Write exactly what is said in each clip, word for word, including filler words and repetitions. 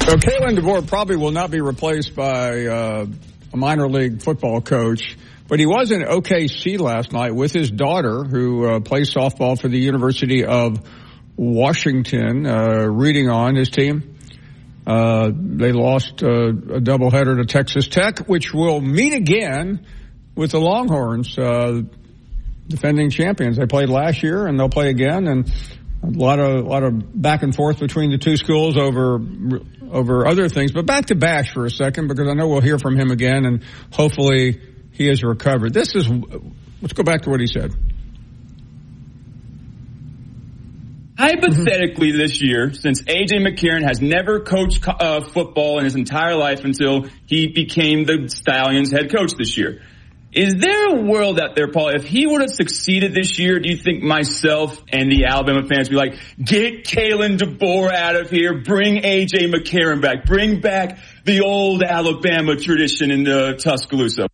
So Kalen DeBoer probably will not be replaced by uh, a minor league football coach, but he was in O K C last night with his daughter, who uh, plays softball for the University of Washington, uh, rooting on his team. Uh, they lost uh, a doubleheader to Texas Tech, which will meet again with the Longhorns, uh, defending champions. They played last year, and they'll play again, and a lot of a lot of back and forth between the two schools over over other things. But back to Bash for a second, because I know we'll hear from him again, and hopefully he has recovered. This is let's go back to what he said. Hypothetically, this year, since A J McCarron has never coached uh, football in his entire life until he became the Stallions head coach this year, is there a world out there, Paul, if he would have succeeded this year, do you think myself and the Alabama fans would be like, get Kalen DeBoer out of here, bring A J McCarron back, bring back the old Alabama tradition in uh, Tuscaloosa?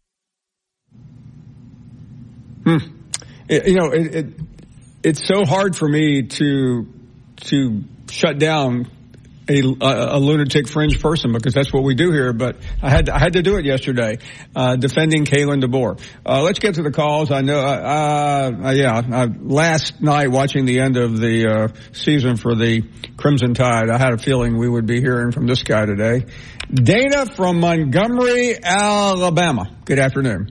Hmm. It, you know, it, it, it's so hard for me to to shut down A, a, a lunatic fringe person, because that's what we do here. But I had I had to do it yesterday, uh, defending Kalen DeBoer. Uh, let's get to the calls. I know, uh, uh, yeah, uh, last night watching the end of the uh, season for the Crimson Tide, I had a feeling we would be hearing from this guy today. Dana from Montgomery, Alabama. Good afternoon.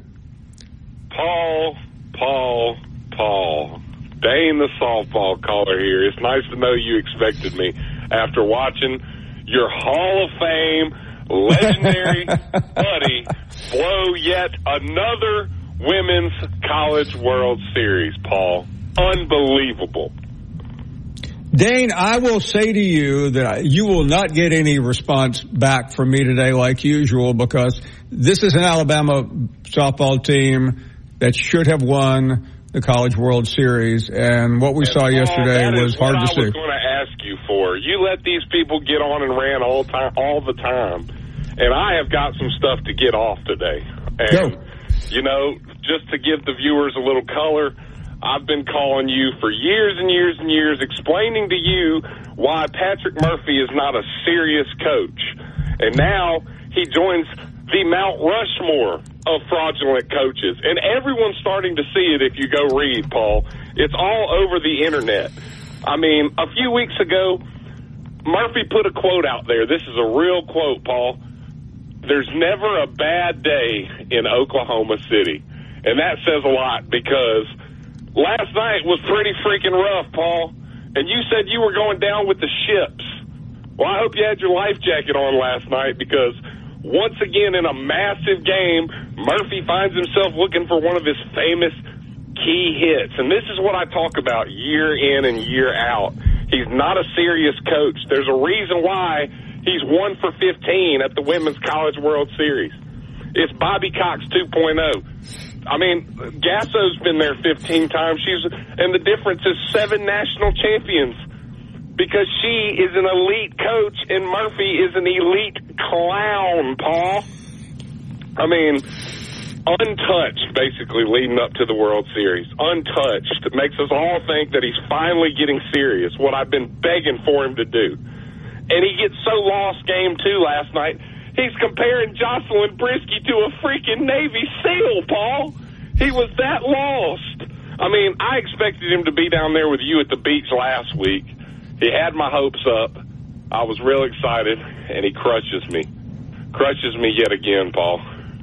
Paul, Paul, Paul. Dane the softball caller here. It's nice to know you expected me after watching your Hall of Fame legendary buddy blow yet another Women's College World Series, Paul. Unbelievable. Dane, I will say to you that you will not get any response back from me today like usual, because this is an Alabama softball team that should have won the College World Series, and what we and saw Paul, yesterday was hard to see. I was going to ask you for. You let these people get on and ran all time, all the time, and I have got some stuff to get off today. And, Go. you know, just to give the viewers a little color, I've been calling you for years and years and years, explaining to you why Patrick Murphy is not a serious coach. And now he joins the Mount Rushmore of fraudulent coaches. And everyone's starting to see it if you go read, Paul. It's all over the internet. I mean, a few weeks ago, Murphy put a quote out there. This is a real quote, Paul. There's never a bad day in Oklahoma City. And that says a lot, because last night was pretty freaking rough, Paul. And you said you were going down with the ships. Well, I hope you had your life jacket on last night, because once again in a massive game, Murphy finds himself looking for one of his famous key hits. And this is what I talk about year in and year out. He's not a serious coach. There's a reason why he's one for fifteen at the Women's College World Series. It's Bobby Cox two point oh. I mean, Gasso's been there fifteen times. She's, and the difference is seven national champions, because she is an elite coach and Murphy is an elite clown, Paul. I mean, untouched, basically, leading up to the World Series. Untouched. It makes us all think that he's finally getting serious, what I've been begging for him to do. And he gets so lost game two last night. He's comparing Jocelyn Brisky to a freaking Navy SEAL, Paul. He was that lost. I mean, I expected him to be down there with you at the beach last week. He had my hopes up. I was real excited, and he crushes me. Crushes me yet again, Paul.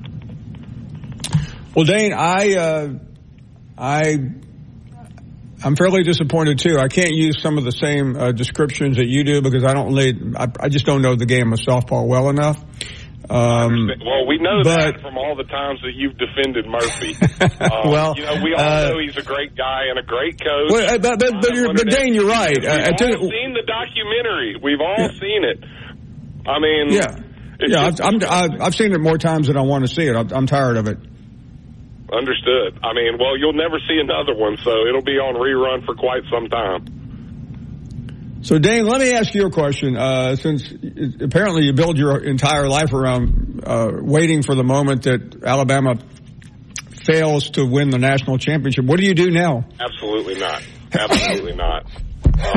Well, Dane, I, uh, I, I'm fairly disappointed too. I can't use some of the same uh, descriptions that you do, because I don't really, I, I just don't know the game of softball well enough. Um, well, we know but, that from all the times that you've defended Murphy. Um, well, you know, we all uh, know he's a great guy and a great coach. Well, but, but, but, you're, but Dane, you're right. We've uh, all seen the documentary. We've all yeah. seen it. I mean, yeah, yeah. Just, I've, I'm, I've seen it more times than I want to see it. I'm, I'm tired of it. Understood. I mean, well, you'll never see another one, so it'll be on rerun for quite some time. So, Dane, let me ask you a question. Uh, since apparently you build your entire life around uh, waiting for the moment that Alabama fails to win the national championship, what do you do now? Absolutely not. Absolutely not.